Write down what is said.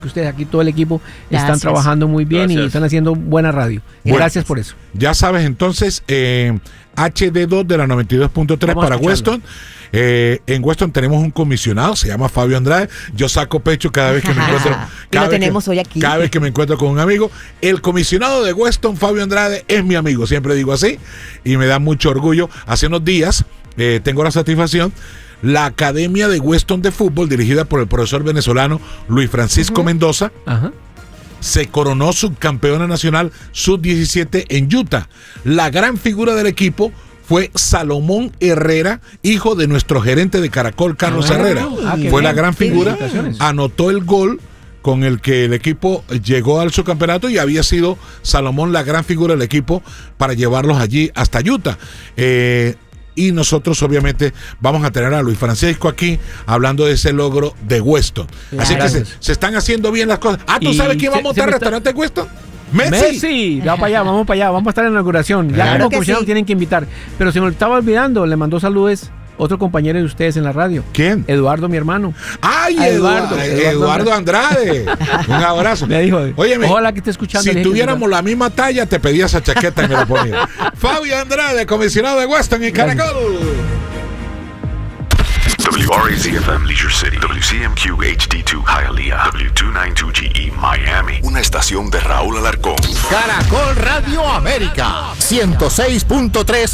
Ustedes aquí, todo el equipo, Gracias. están trabajando muy bien. Gracias. Y están haciendo buena radio. Bueno, Gracias por eso. Ya sabes, entonces, HD2 de la 92.3 Vamos a para escucharlo. Weston. En Weston tenemos un comisionado, se llama Fabio Andrade. Yo saco pecho cada vez que me encuentro. Y lo tenemos hoy aquí. Cada vez que me encuentro con un amigo. El comisionado de Weston, Fabio Andrade, es mi amigo, siempre digo así. Y me da mucho orgullo. Hace unos días tengo la satisfacción. La Academia de Weston de Fútbol, dirigida por el profesor venezolano Luis Francisco Mendoza, Ajá. se coronó subcampeona nacional sub-17 en Utah. La gran figura del equipo fue Salomón Herrera, hijo de nuestro gerente de Caracol, Carlos Herrera. qué Fue la bien. gran Qué figura, bien. anotó el gol con el que el equipo llegó al subcampeonato y había sido Salomón la gran figura del equipo para llevarlos allí hasta Utah. Y nosotros obviamente vamos a tener a Luis Francisco aquí hablando de ese logro de Weston. Así que Gracias. se están haciendo bien las cosas. ¿Tú Y sabes quién va a se montar me está- restaurante Weston? Messi, vamos para allá, vamos a estar en la inauguración. Ya Claro como que comisionado sí. tienen que invitar. Pero se me estaba olvidando, le mandó saludos otro compañero de ustedes en la radio. ¿Quién? Eduardo, mi hermano. ¡Ay, A Eduardo Andrade! Un abrazo. Me dijo, Óyeme, ojalá que esté escuchando. si le dije, tuviéramos la misma talla, te pedía esa chaqueta y me la ponía. Fabio Andrade, comisionado de Weston en Caracol. WRAZ-FM Leisure City, WCMQ HD2 Hialeah, W292GE Miami. Una estación de Raúl Alarcón. Caracol Radio América 106.3